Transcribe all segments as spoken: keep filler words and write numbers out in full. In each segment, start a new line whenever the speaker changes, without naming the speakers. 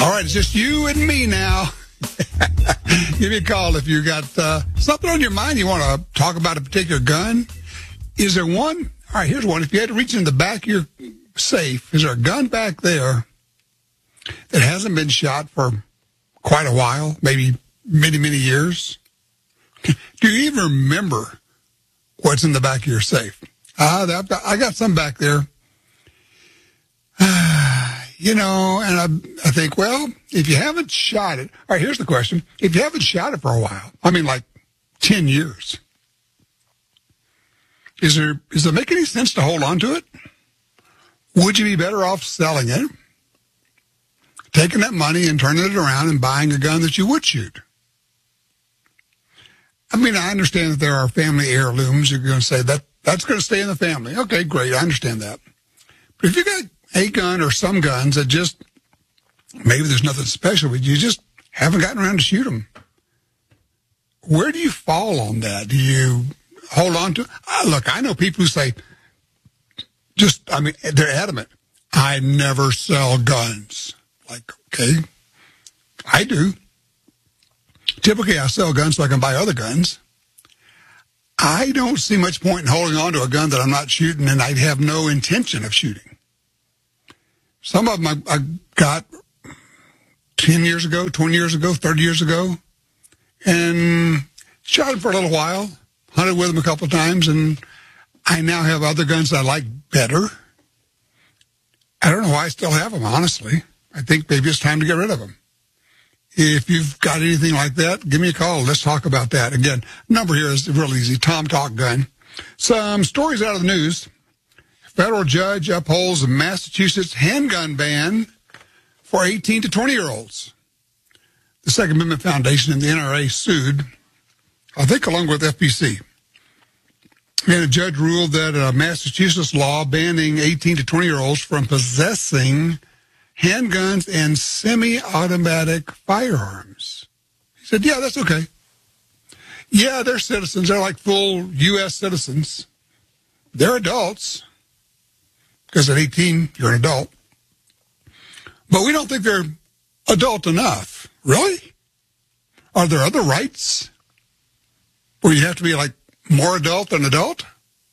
All right, it's just you and me now. Give me a call if you got uh, something on your mind you want to talk about a particular gun. Is there one? All right, here's one. If you had to reach in the back of your safe, is there a gun back there that hasn't been shot for quite a while, maybe many, many years? Do you even remember what's in the back of your safe? Uh, I've got, I got some back there. You know, and I, I think, well, if you haven't shot it, all right, here's the question. If you haven't shot it for a while, I mean, like ten years, is there, does it make any sense to hold on to it? Would you be better off selling it, taking that money and turning it around and buying a gun that you would shoot? I mean, I understand that there are family heirlooms. You're going to say that that's going to stay in the family. Okay, great. I understand that. But if you got a gun or some guns that just, maybe there's nothing special, but you just haven't gotten around to shoot them, where do you fall on that? Do you hold on to? Uh, look, I know people who say, just, I mean, they're adamant. I never sell guns. Like, okay, I do. Typically, I sell guns so I can buy other guns. I don't see much point in holding on to a gun that I'm not shooting and I have no intention of shooting. Some of them I, I got ten years ago, twenty years ago, thirty years ago, and shot them for a little while, hunted with them a couple of times, and I now have other guns that I like better. I don't know why I still have them, honestly. I think maybe it's time to get rid of them. If you've got anything like that, give me a call. Let's talk about that. Again, number here is real easy, Tom Talk Gun. Some stories out of the news. Federal judge upholds a Massachusetts handgun ban for eighteen to twenty-year-olds. The Second Amendment Foundation and the N R A sued, I think along with F P C. And a judge ruled that a Massachusetts law banning eighteen to twenty-year-olds from possessing handguns and semi-automatic firearms. He said, yeah, that's okay. Yeah, they're citizens. They're like full U S citizens. They're adults. Because at eighteen, you're an adult. But we don't think they're adult enough. Really? Are there other rights where you have to be like more adult than adult?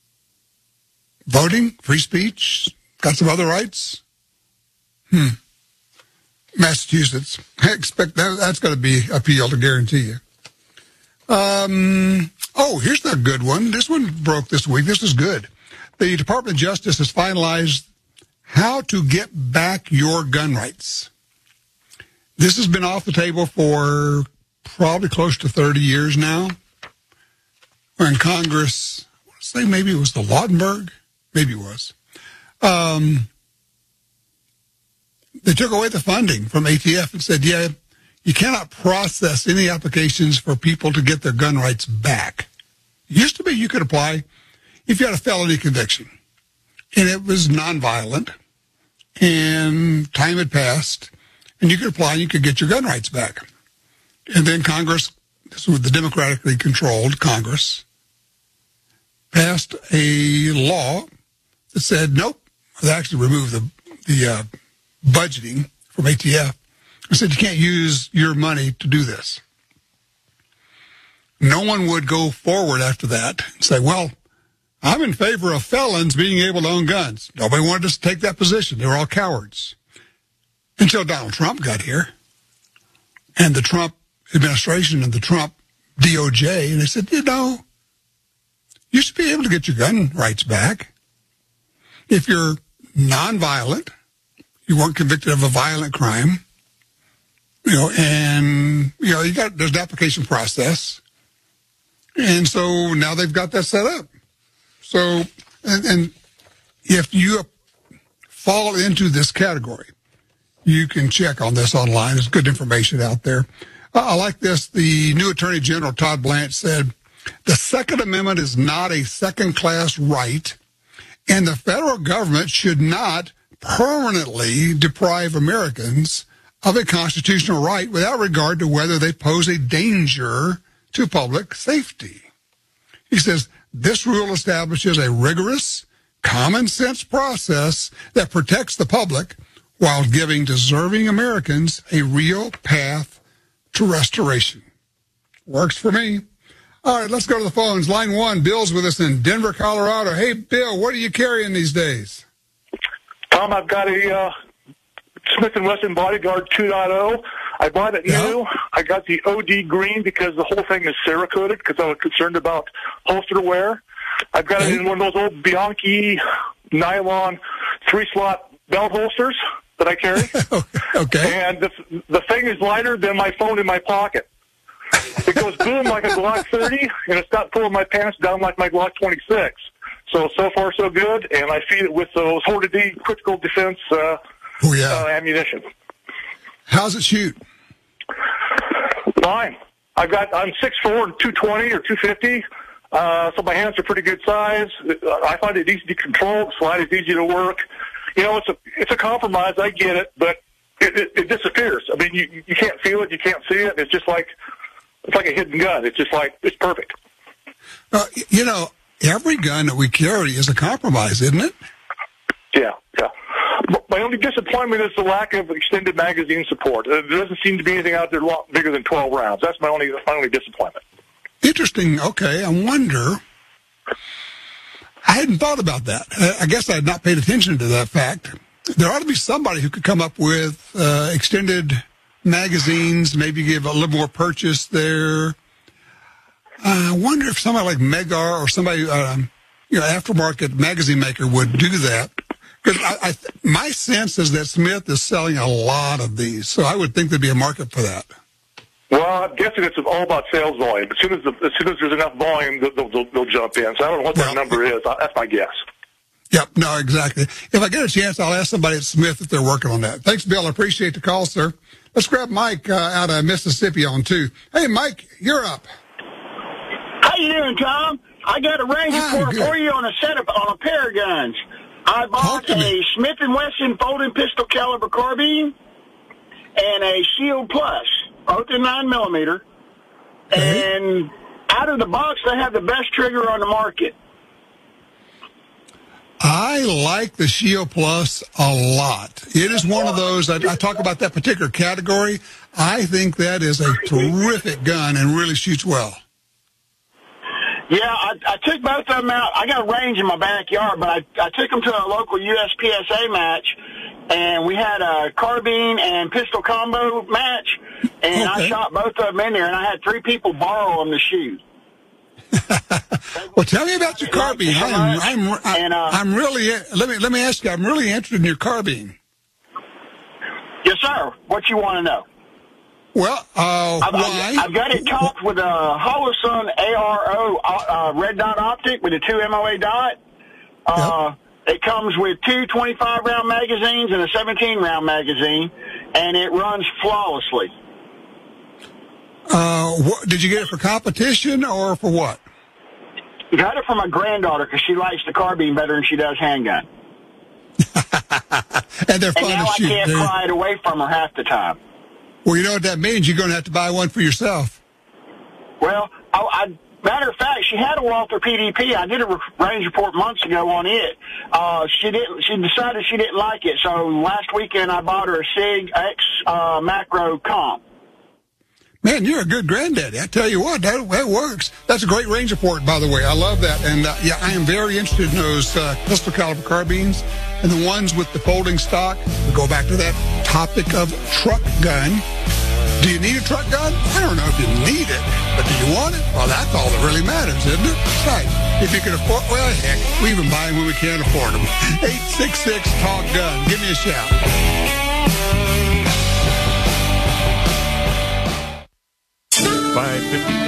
Voting, free speech, got some other rights? Hmm. Massachusetts. I expect that that's going to be appealed, I guarantee you. Um. Oh, here's a good one. This one broke this week. This is good. The Department of Justice has finalized how to get back your gun rights. This has been off the table for probably close to thirty years now. When Congress, I want to say maybe it was the Lautenberg, maybe it was. Um, they took away the funding from A T F and said, yeah, you cannot process any applications for people to get their gun rights back. It used to be you could apply if you had a felony conviction, and it was nonviolent, and time had passed, and you could apply and you could get your gun rights back. And then Congress, this was the democratically controlled Congress, passed a law that said, nope, they actually removed the, the uh, budgeting from A T F and said you can't use your money to do this. No one would go forward after that and say, well, I'm in favor of felons being able to own guns. Nobody wanted us to take that position. They were all cowards. Until Donald Trump got here. And the Trump administration and the Trump D O J, and they said, you know, you should be able to get your gun rights back. If you're nonviolent, you weren't convicted of a violent crime, you know, and, you know, you got, there's an application process. And so now they've got that set up. So, and, and if you fall into this category, you can check on this online. There's good information out there. Uh, I like this. The new Attorney General, Todd Blanche, said, the Second Amendment is not a second-class right, and the federal government should not permanently deprive Americans of a constitutional right without regard to whether they pose a danger to public safety. He says, this rule establishes a rigorous, common-sense process that protects the public while giving deserving Americans a real path to restoration. Works for me. All right, let's go to the phones. Line one, Bill's with us in Denver, Colorado. Hey, Bill, what are you carrying these days?
Tom, I've got a uh, Smith and Wesson Bodyguard two point oh. I bought it
Yeah.
new. I got the O D green because the whole thing is Cerakoted because I was concerned about holster wear. I've got
Okay.
it in one of those old Bianchi nylon three-slot belt holsters that I carry.
Okay.
And the, the thing is lighter than my phone in my pocket. It goes boom like a Glock thirty, and it's not pulling my pants down like my Glock twenty-six. So, so far so good, and I feed it with those Horta D critical defense uh,
Oh, yeah.
uh, ammunition.
How's it shoot?
Fine. I've got, I'm six foot four and two twenty or two fifty, uh, so my hands are pretty good size. I find it easy to control. The slide is easy to work. You know, it's a it's a compromise. I get it, but it, it, it disappears. I mean, you you can't feel it, you can't see it. It's just like it's like a hidden gun. It's just like it's perfect.
Uh, you know, every gun that we carry is a compromise, isn't it?
Yeah, yeah. But my only disappointment is the lack of extended magazine support. There doesn't seem to be anything out there a lot bigger than twelve rounds. That's my only my only disappointment.
Interesting. Okay, I wonder. I hadn't thought about that. I guess I had not paid attention to that fact. There ought to be somebody who could come up with uh, extended magazines, maybe give a little more purchase there. Uh, I wonder if somebody like Megar or somebody, um, you know, aftermarket magazine maker would do that. Because I, I, my sense is that Smith is selling a lot of these, so I would think there'd be a market for that.
Well, I'm guessing it's all about sales volume. As soon as, the, as soon as there's enough volume, they'll, they'll, they'll jump in. So I don't know what
Well,
that number is. That's my guess.
Yep, no, exactly. If I get a chance, I'll ask somebody at Smith if they're working on that. Thanks, Bill. I appreciate the call, sir. Let's grab Mike uh, out of Mississippi on two. Hey, Mike, you're up.
How you doing, Tom? I got a range
Hi,
report
good.
for you on a set of on a pair of guns. I
Talk
bought
to me.
a Smith and Wesson folding pistol caliber carbine and a Shield Plus, both in nine millimeter.
Okay.
And out of the box, they have the best trigger on the market.
I like the Shield Plus a lot. It is one of those, I, I talk about that particular category. I think that is a terrific gun and really shoots well.
Yeah, I, I took both of them out. I got a range in my backyard, but I, I took them to a local U S P S A match, and we had a carbine and pistol combo match, and
Okay.
I shot both of them in there, and I had three people borrow them to shoot.
Well, tell me about your carbine. I'm, I'm, I'm,
And, uh,
I'm really, let me, let me ask you, I'm really interested in your carbine.
Yes, sir. What you want to know?
Well, uh,
I've,
why?
I've, I've got it topped with a Holosun A R O uh, red dot optic with a two M O A dot. Uh, It comes with two twenty-five round magazines and a seventeen round magazine, and it runs flawlessly.
Uh, wh- did you get it for competition or for what?
Got it for my granddaughter because she likes the carbine better than she does handgun.
And they're
And
fun
now
to
I
shoot.
can't
They're-
pry it away from her half the time.
Well, you know what that means? You're going to have to buy one for yourself.
Well, I, I, matter of fact, she had a Walther P D P. I did a re- range report months ago on it. Uh, she didn't. She decided she didn't like it. So last weekend I bought her a Sig X uh, Macro Comp.
Man, you're a good granddaddy. I tell you what, that, that works. That's a great range report, by the way. I love that. And, uh, yeah, I am very interested in those uh, pistol caliber carbines and the ones with the folding stock. We go back to that topic of truck gun. Do you need a truck gun? I don't know if you need it, but do you want it? Well, that's all that really matters, isn't it? Right. If you can afford, well, heck, we even buy them when we can't afford them. eight six six, talk gun. Give me a shout.
five fifty